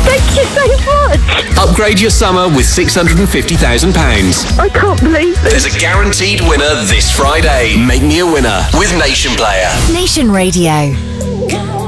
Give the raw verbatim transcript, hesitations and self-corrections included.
Thank you so much. Upgrade your summer with six hundred fifty thousand pounds. I can't believe it. There's a guaranteed winner this Friday. Make me a winner with Nation Player. Nation Radio.